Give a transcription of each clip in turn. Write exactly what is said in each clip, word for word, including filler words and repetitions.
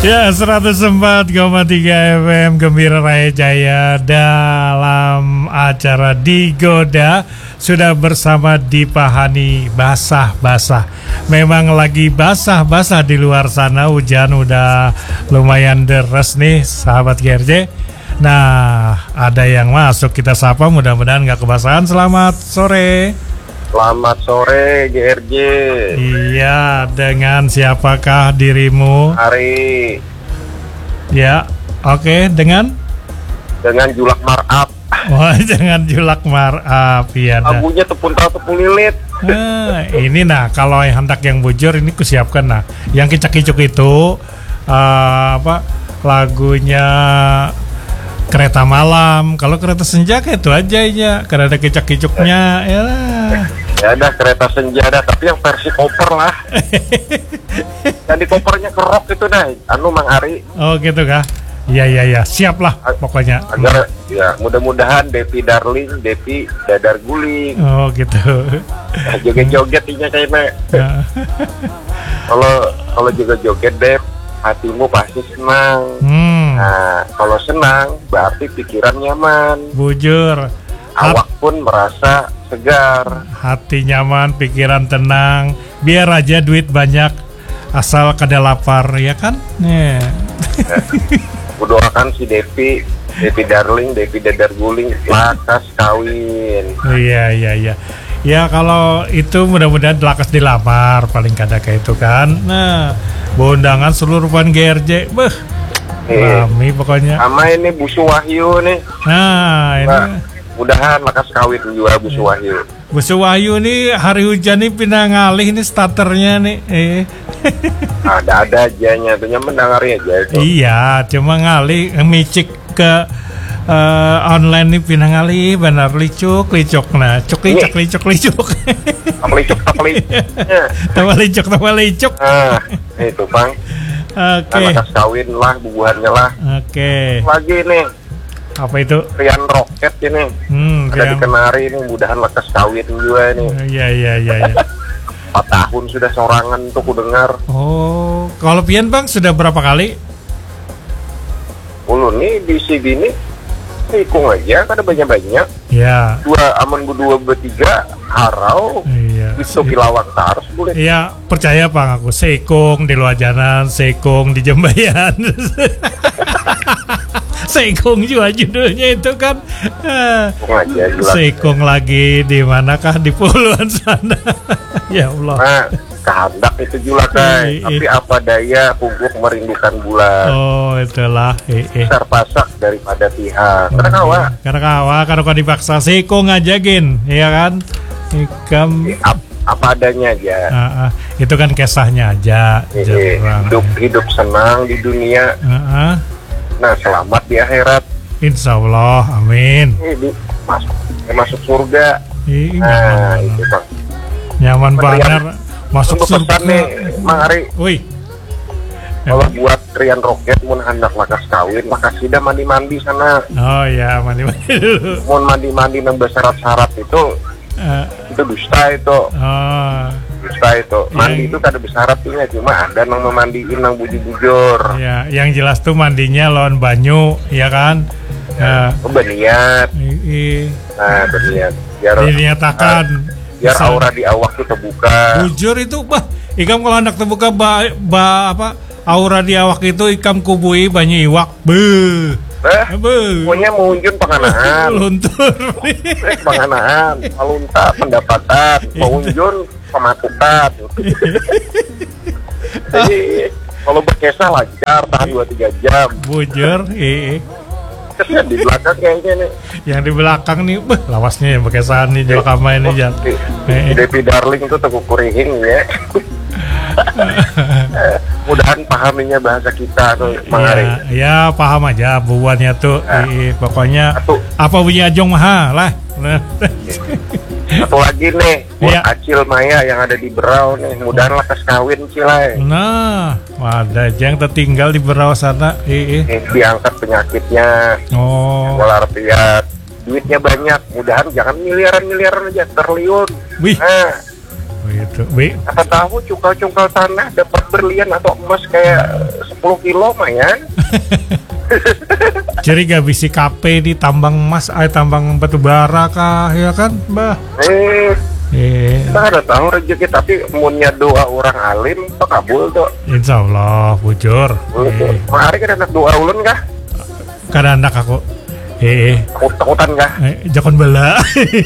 Ya, seratus empat koma tiga F M Gembira Raya Jaya dalam acara Digoda sudah bersama Dipa Hani basah-basah. Memang lagi basah-basah di luar sana, hujan udah lumayan deras nih sahabat G R J. Nah, ada yang masuk, kita sapa, mudah-mudahan gak kebasahan. Selamat sore. Selamat sore G R J. Iya, dengan siapakah dirimu? Hari. Ya, oke, okay. dengan? Dengan Julak Marap. Wah, jangan Julak Marap, iya. Lagunya tepung tahu tepung lilit. Nah, ini nah, kalau yang hendak yang bujur ini kusiapkan nah. Yang kicak-kicuk itu uh, apa? Lagunya Kereta Malam. Kalau Kereta Senja kayak itu aja ya, karena ada kicak-kicuknya. Ya lah. Ya ada Kereta Senja ada, tapi yang versi koper lah. Yang di kopernya kerok itu dah, anu Mang Ari. Oh gitu kah? Iya iya iya, siap lah pokoknya. Agar ya mudah-mudahan Devi Darling, Devi Dadar Guling. Oh gitu. Nah, joget-joget inya kayaknya. Kalau kalau juga joget Dev, hatimu pasti senang. Hmm. Nah, kalau senang berarti pikiran nyaman. Bujur. Awak pun merasa segar. Hati nyaman, pikiran tenang. Biar aja duit banyak, asal kada lapar, ya kan? Nih. Aku doakan si Devi, Devi Darling, Devi Dadar Guling, lakas kawin. Iya iya iya. Ya kalau itu mudah-mudahan lakas dilamar, paling kada kayak itu kan. Nah, undangan seluruh fan G R J, beh, rame pokoknya. Sama ini Busu Wahyu nih. Nah, ini. Nah, mudahan lakas kawin juga Busu Wahyu. Busu Wahyu nih hari hujan nih pindah ngalih nih starternya nih. Eh. Ada-ada aja nya, tuh nyaman dengarnya aja itu. Iya, cuma ngalih micik ke uh, online nih pindah ngalih benar licuk licuk nah cuk licuk licuk licuk. Apa licuk apa licuk? Tambah licuk tambah licuk. Nah, itu Bang. Oke. Okay. Nah, lakas kawin lah bubuhannya lah. Oke. Okay. Lagi nih. Apa itu? Rian Roket ini. Hmm, ada di Kenari ini, mudahan lekas kawin juga nih. Iya iya iya iya. empat tahun sudah sorangan tuh ku dengar. Oh, kalau pian Bang sudah berapa kali? Ulu nih di sini nih ikung aja kan ada banyak-banyak. Ya. Dua aman berdua bertiga harau. Iya. Itu kilawat harus boleh. Iya, percaya Bang aku seikung di Luajanan, seikung di Jembayan. Seikung juga judulnya itu kan. Seikung lagi di manakah di puluhan sana. Ya Allah. Nah, kehendak itu juga kan. Tapi apa daya punggung merindukan bulan. Oh, itulah. Besar pasak daripada pihak. Karena kawa. Karena kawa, karena kau dipaksa seikung aja gin, iya kan? Ikam apa adanya aja. Uh, uh, itu kan kisahnya aja. E, hidup hidup senang di dunia. Uh, uh. Nah, selamat di akhirat. Insya Allah, amin. Ini masuk masuk surga. I, nah, nyaman. Itu Bang. Nyaman banget masuk surga nih, Mang Ari. Wih. Kalau buat Rian Roket mun hendak lakas kawin, lakas sida mandi-mandi sana. Oh ya, mandi-mandi dulu. Mun mandi-mandi nang bersyarat-syarat itu uh, itu dusta itu. Oh. Dusta itu. Mandi itu kada bersyarat tuh ya, cuma ada nang memandiin nang bujur-bujur. Ya, yang jelas tuh mandinya lawan banyu, ya kan? Ya, uh, berniat. I, nah, berniat. Biar dinyatakan. Uh, biar Misal, aura di awak itu terbuka. Bujur itu, bah, ikam kalau hendak terbuka ba, ba apa? Aura di awak itu ikam kubui banyu iwak. Beuh. Eh, pokoknya munjun panganaan. Luntur. Eh, panganaan, palunta pendapatan, munjun pematukan. Jadi kalau berkesah lancar tahan dua tiga jam. Bujur, eh. Yang di belakang kayaknya nih. Yang di belakang nih, beh, lawasnya yang berkesan nih jual kamai nih Jan. Devi Darling tuh teguh kurihing ya. Mudahan pahaminya bahasa kita tuh Mang Ari. Ya, ya paham aja bubuannya tuh. Nah, i, pokoknya atu, apa bunyi ajong mah lah. Satu lagi nih buat ya. Acil Maya yang ada di Berau nih, mudahan lekas kawin Cilai. Nah, ada aja yang tertinggal di Berau sana. I, i. Diangkat penyakitnya. Oh. Walar piat. Duitnya banyak, mudahan jangan miliaran-miliaran aja, terliun. Wih. Nah. Begitu. Wih. Kata tahu cungkal-cungkal tanah dapat berlian atau emas kayak puluh kilo mayan. Jadi gak bisa K P di tambang emas, eh tambang batu bara kah, ya kan, Mbah? Eh, Eh, kita ada tahu rezeki tapi munnya doa orang alim itu kabul tuh. insya Allah, bujur. Eh, Kemarin kan anak doa ulun kah? kada anak aku. Eh, Takut-takutan kah? eh, jakon bela.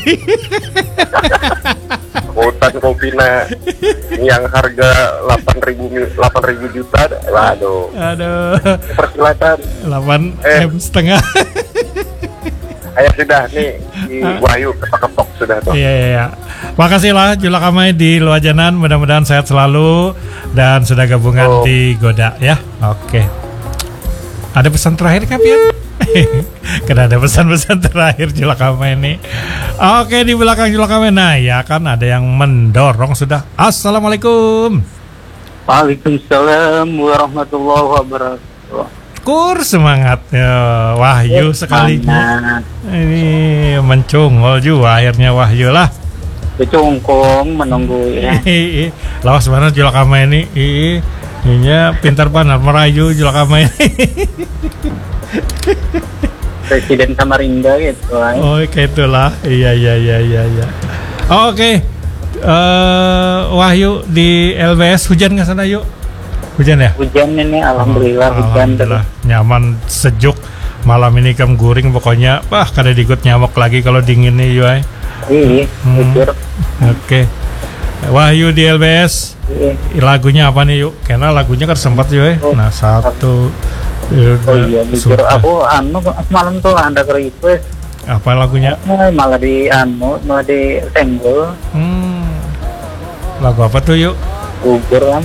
Takutan kopina yang harga delapan ribu juta. Waduh. Aduh, Persilatan. delapan Eh. M setengah. Ayo sudah nih di Wahyu ketok-ketok sudah tuh. Iya, iya, iya. Makasih lah Jula Kamai di Luajanan, mudah-mudahan sehat selalu dan sudah gabungan Oh. di Goda ya. Oke. Ada pesan terakhir kan, Pian? Karena ada pesan-pesan terakhir Jula Kamai ini. Oke, di belakang Jula Kamai. Nah, ya kan ada yang mendorong sudah. Assalamualaikum. Waalaikumsalam warahmatullahi wabarakatuh. Kur semangatnya Wahyu sekali. Semangat. Ini mencungol juga akhirnya Wahyu lah. Kecungkung menunggu ya. Ih, lawas mana Jula Kamai ini. Ih, ininya pintar banget merayu Jula Kamai ini. Presiden Samarinda gitu. Ay. Oh, kayak itulah. Iya, iya, iya, iya, iya. Oh, oke. Eh, Wahyu di L B S hujan nggak sana yuk? Hujan ya? Hujan ini alhamdulillah Oh, hujan alhamdulillah. Nyaman, sejuk. Malam ini kam guring pokoknya. Wah, kada digut nyamuk lagi kalau dingin nih yuk. ay. Iya, Hmm. jujur. Oke. Wahyu di L B S. Iya. Lagunya apa nih yuk? Karena lagunya kan sempat yuk. Oh. Nah, satu. Oh iya, jujur Sumpah. aku anu semalam tuh anda ke request Apa lagunya? eh, malah di anu malah di senggol Hmm. Lagu apa tuh yuk? gugur kan.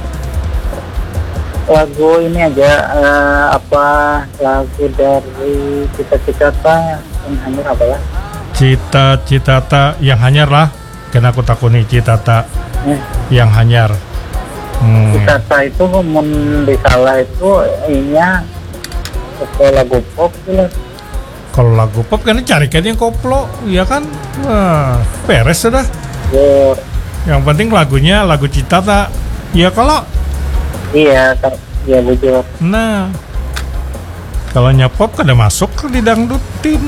Lagu ini aja eh, apa lagu dari cita-cita yang hanyut apa ya? Cita-cita ta yang hanyar lah. Karena aku takuni cita-ta Eh, yang hanyar. Hmm. Cita-cita itu mun disalah itu inya ke lagu pop gitu. Kalau lagu pop kan carikan yang koplo, ya kan? Wah, beres sudah. Yo, Yang penting lagunya lagu cita-ta. Ya kalau, iya, ta- iya bujur. nah, kalau nyapop kada masuk di dangdutin.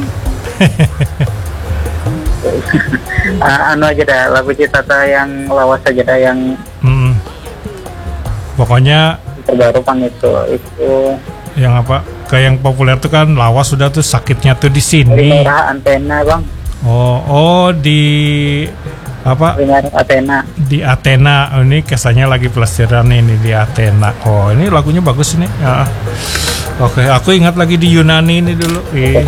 Ah, anu aja dah lagu cita-cita yang lawas aja dah yang Hmm. Pokoknya terbaru kan itu itu yang apa? Kayak yang populer tuh kan lawas sudah tuh sakitnya tuh di dari sini. merah antena bang, Oh, oh di apa? dari merah antena. Di Athena. Oh, ini kesannya lagi pelesiran ini di Athena. Oh, ini lagunya bagus ini. Ya. Oke, aku ingat lagi di Yunani ini dulu. Ih.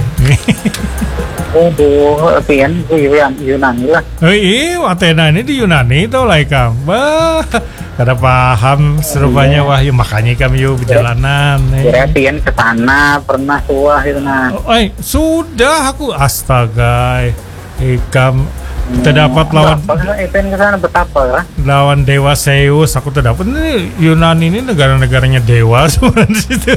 Waduh, pian itu yang Yunani lah. Oh, iya, Athena ini di Yunani tuh lah ikam. Bah, kada paham serupanya Wahyu, makanya kami yuk perjalanan. Kira pian ke sana pernah suah itu nah. Oh, eh, sudah aku astaga. Ikam terdapat lawan Apa itu ke sana betapa lah. lawan Dewa Zeus. Aku terdapat ini Yunani ini negara-negaranya dewa semua di situ.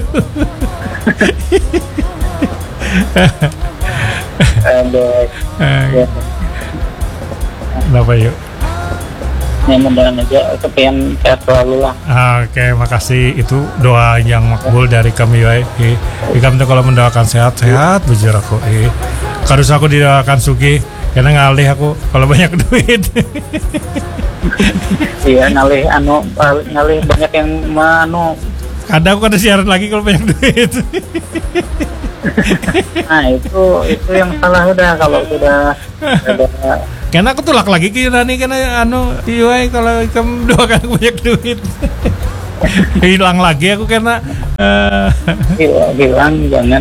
Ada Eh, Kenapa yuk? yang mudahan aja kepian sehat selalu lah. Oke, makasih. Itu doa yang makbul dari kami ya. Eh, Ikam tuh kalau mendoakan sehat-sehat bujur aku. Eh, harus aku didoakan sugi karena ngalih aku kalau banyak duit. Iya ngalih anu ngalih banyak yang anu. Kadang aku ada siaran lagi kalau banyak duit. Nah itu itu yang salah udah kalau sudah ada. Karena aku tulak lagi ke Yunani karena anu iya kalau kamu doakan aku banyak duit. Hilang lagi aku karena eh, Hilang, hilang jangan.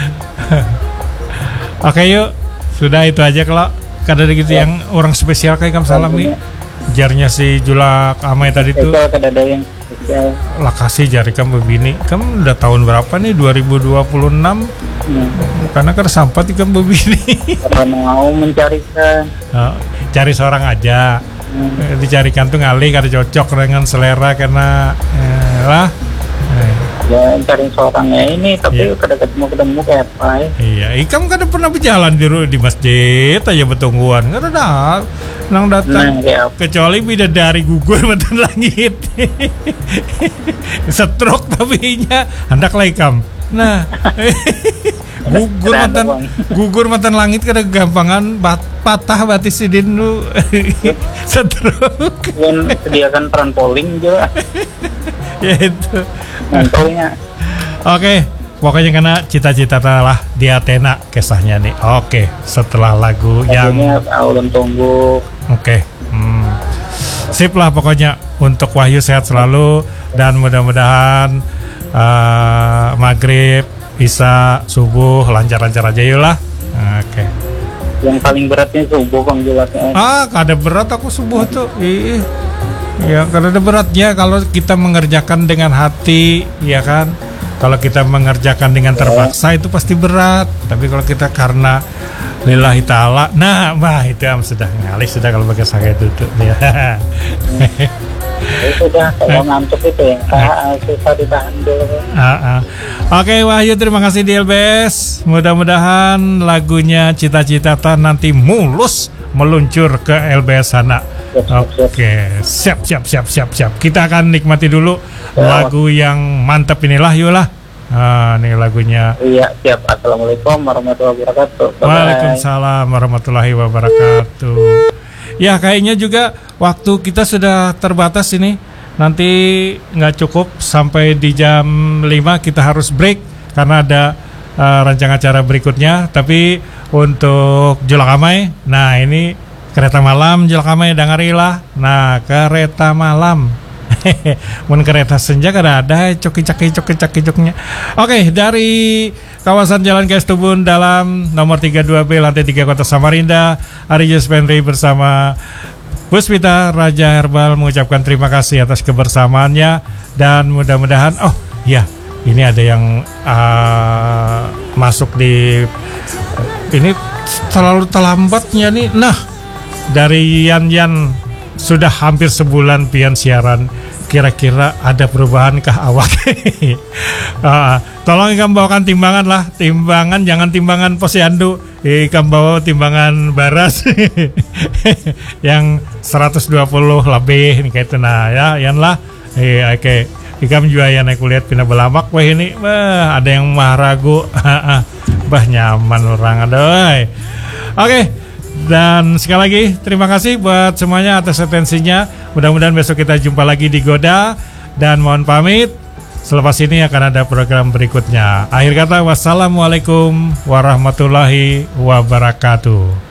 Oke yuk, sudah itu aja kalau kada ada gitu yang orang spesial kayak kamu salam nih. Jarnya si Jula Kamai tadi Itu tuh kada ada yang spesial. lakasi jari kamu begini. Kamu udah tahun berapa nih? dua ribu dua puluh enam. Hmm. Karena kan sampai kamu begini. Karena mau mencarikan. Oh, cari seorang aja. Hmm. Eh, Dicarikan tuh ngalih kada cocok dengan selera karena eh, lah. Eh, Ya cari seorangnya ini, tapi Iya. kada ketemu-ketemu kayak apa ya. Iya, Ikam kan pernah berjalan di ru- di masjid aja betungguan, nggak ada nang Nah, datang. kayak apa. Kecuali bidadari gugur matan langit. Stroke tapi nya hendak lah Ikam. Nah, gugur Ada matan doang. gugur matan langit kada gampangan bat, patah batis sidin lu. Stroke. Yang sediakan trampolin juga Ya itu. ngantornya. Oke, pokoknya karena cita-cita lah di Athena kisahnya nih. Oke, setelah lagu yang Lagunya Ulun Tunggu. Oke, hmm. Sip lah pokoknya untuk Wahyu sehat selalu dan mudah-mudahan uh, maghrib, isya, subuh lancar-lancar aja yuk lah. Oke. Yang paling beratnya subuh Bang jelasnya. Ah, kada berat aku subuh tuh. Ih. Ya, kada ada beratnya kalau kita mengerjakan dengan hati, ya kan. Kalau kita mengerjakan dengan terpaksa itu pasti berat. Tapi kalau kita karena lillahi ta'ala, nah, wah itu am sudah ngalih sudah kalau pakai saya duduk ya. Ya sudah, kalau ngantuk itu ya ah, susah ditahan dulu. Ah, ah. Oke Wahyu, terima kasih di L B S. Mudah-mudahan lagunya Cita-Cita nanti mulus meluncur ke L B S sana. Oke, siap siap siap siap siap. Kita akan nikmati dulu lagu yang mantap inilah yuk lah. Ah, ini lagunya. Iya, siap. Assalamualaikum warahmatullahi wabarakatuh. Bye-bye. Waalaikumsalam warahmatullahi wabarakatuh. Ya kayaknya juga waktu kita sudah terbatas ini. Nanti nggak cukup sampai di jam lima kita harus break karena ada uh, rancangan acara berikutnya. Tapi untuk Julakamai, nah ini kereta malam Julakamai dengarilah. Nah kereta malam. Mun kereta senja kada ada coki-caki coki-caki joknya. Oke, dari kawasan Jalan K S Tubun dalam nomor tiga puluh dua B lantai tiga Kota Samarinda, Arijus Penri bersama Puspita Raja Herbal mengucapkan terima kasih atas kebersamaannya dan mudah-mudahan oh ya ini ada yang uh, masuk di ini terlalu terlambatnya nih. Nah, dari Yan Yan sudah hampir sebulan pian siaran. Kira-kira ada perubahankah awak? uh, tolong ikam bawakan timbangan lah. Timbangan jangan timbangan posyandu. Ikam bawa timbangan baras yang seratus dua puluh lebih nih kayak itu. Nah ya yan lah. Eh, oke okay. Ikam juga yang aku lihat pindah belamak. Wah ini bah, ada yang mah ragu. Bah nyaman orang ada. Oke okay. Dan sekali lagi terima kasih buat semuanya atas atensinya. Mudah-mudahan besok kita jumpa lagi di Goda. Dan mohon pamit, selepas ini akan ada program berikutnya. Akhir kata, wassalamualaikum warahmatullahi wabarakatuh.